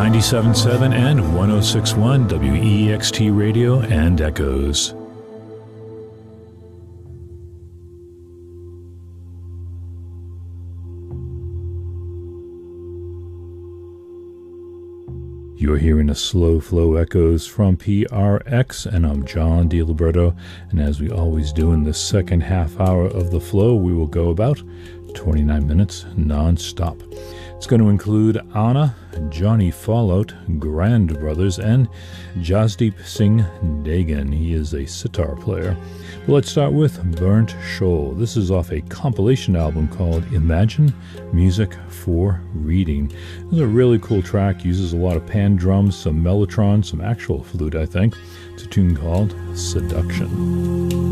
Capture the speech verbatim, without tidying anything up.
ninety-seven point seven and one oh six point one W E X T Radio and Echoes. You're hearing a Slow Flow Echoes from P R X, and I'm John DiLiberto. And as we always do in the second half hour of the flow, we will go about twenty-nine minutes non-stop. It's going to include Anna, Johnny Fallout, Grand Brothers, and Jasdeep Singh Dagan. He is a sitar player. But let's start with Burnt Shoal. This is off a compilation album called Imagine Music for Reading. This is a really cool track. Uses a lot of pan drums, some mellotron, some actual flute, I think. It's a tune called Seduction.